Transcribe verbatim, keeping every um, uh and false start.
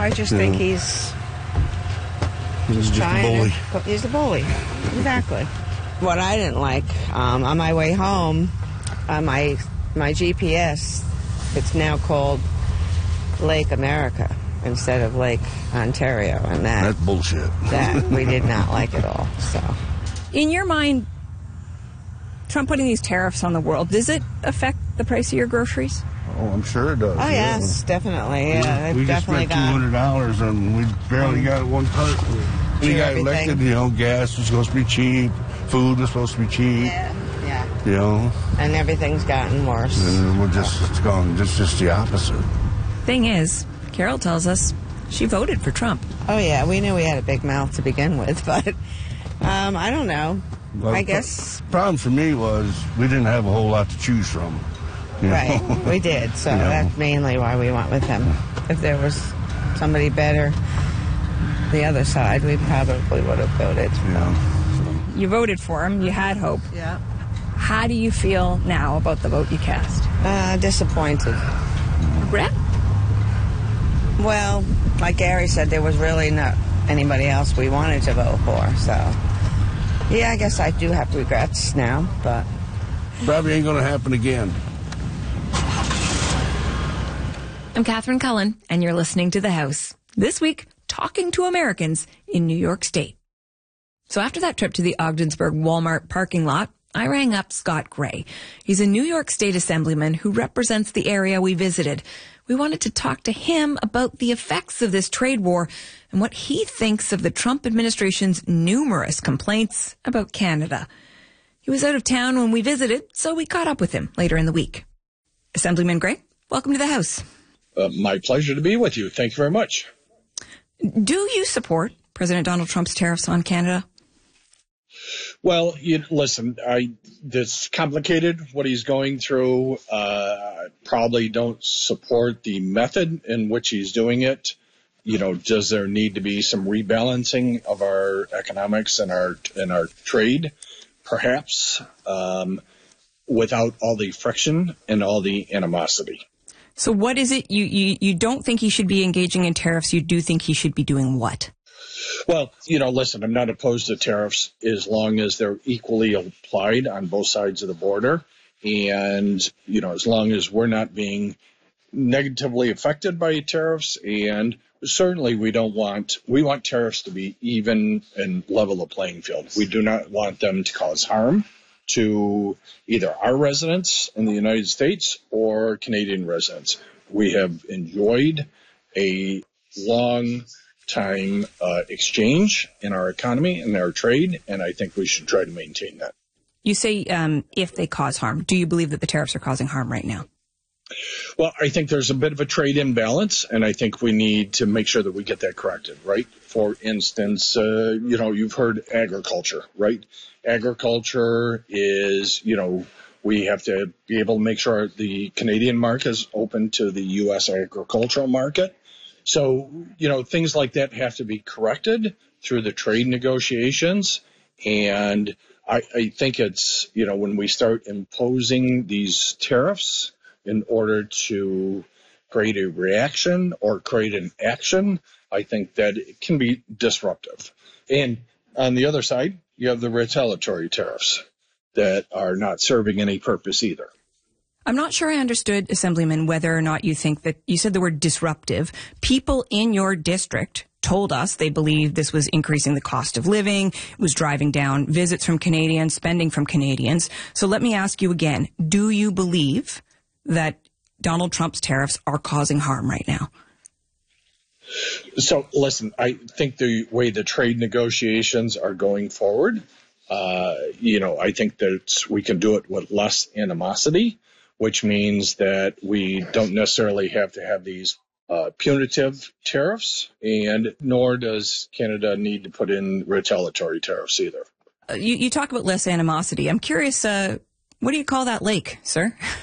I just you think know. he's He's just just a trying bully. to... He's a bully. Exactly. What I didn't like, um, on my way home, on my, my G P S, it's now called Lake America instead of Lake Ontario, and that That's bullshit. that we did not like at all. So, In your mind, Trump putting these tariffs on the world, does it affect the price of your groceries? Oh, I'm sure it does. oh yeah. yes, definitely. Yeah, we they've just definitely spent two hundred dollars and we barely got one cart. When he got everything. elected, you know, gas was supposed to be cheap, food was supposed to be cheap, Yeah, yeah. you know, And everything's gotten worse. and we're just, it's gone, just, just the opposite. Thing is, Carol tells us she voted for Trump. Oh yeah, we knew we had a big mouth to begin with, but um, I don't know. Well, I the guess pro- problem for me was we didn't have a whole lot to choose from. you know? right, we did. So You know. that's mainly why we went with him. If there was somebody better, the other side, we probably would have voted. You know, You voted for him. You had hope. Yeah. How do you feel now about the vote you cast? Uh, disappointed. Regret? Well, like Gary said, there was really not anybody else we wanted to vote for. So, yeah, I guess I do have regrets now, but probably ain't going to happen again. I'm Catherine Cullen, and you're listening to The House. This week, talking to Americans in New York State. So after that trip to the Ogdensburg Walmart parking lot, I rang up Scott Gray. He's a New York State Assemblyman who represents the area we visited. We wanted to talk to him about the effects of this trade war and what he thinks of the Trump administration's numerous complaints about Canada. He was out of town when we visited, so we caught up with him later in the week. Assemblyman Gray, welcome to the House. Uh, my pleasure to be with you. Thank you very much. Do you support President Donald Trump's tariffs on Canada? Well, you, listen, I, it's complicated what he's going through. Uh, I probably don't support the method in which he's doing it. You know, does there need to be some rebalancing of our economics and our and our trade? Perhaps, um, without all the friction and all the animosity. So what is it you, you, you don't think he should be engaging in tariffs? You do think he should be doing what? Well, you know, listen, I'm not opposed to tariffs as long as they're equally applied on both sides of the border. And, you know, as long as we're not being negatively affected by tariffs. And certainly we don't want, we want tariffs to be even and level the playing field. We do not want them to cause harm to either our residents in the United States or Canadian residents. We have enjoyed a long time uh, exchange in our economy and our trade, and I think we should try to maintain that. You say um, if they cause harm. Do you believe that the tariffs are causing harm right now? Well, I think there's a bit of a trade imbalance, and I think we need to make sure that we get that corrected, right? For instance, uh, you know, you've heard agriculture, right? Agriculture is, you know, we have to be able to make sure the Canadian market is open to the U S agricultural market. So, you know, things like that have to be corrected through the trade negotiations. And I, I think it's, you know, when we start imposing these tariffs in order to create a reaction or create an action, I think that it can be disruptive. And on the other side, you have the retaliatory tariffs that are not serving any purpose either. I'm not sure I understood, Assemblyman, whether or not you think that you said the word disruptive. People in your district told us they believed this was increasing the cost of living, it was driving down visits from Canadians, spending from Canadians. So let me ask you again, do you believe that Donald Trump's tariffs are causing harm right now? So, listen, I think the way the trade negotiations are going forward, uh, you know, I think that we can do it with less animosity, which means that we don't necessarily have to have these uh, punitive tariffs, and nor does Canada need to put in retaliatory tariffs either. Uh, you, you talk about less animosity. I'm curious, uh, what do you call that lake, sir?